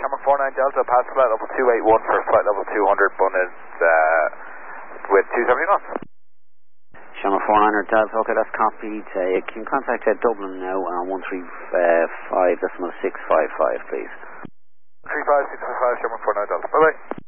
Shamrock 49 Delta, pass flight level 281 for flight level 200, Bunhead with 270 knots. Shamrock 49 Delta, okay, that's copied. You can contact Dublin now on 135.655, please. 135.655, Shamrock 49 Delta. Bye bye.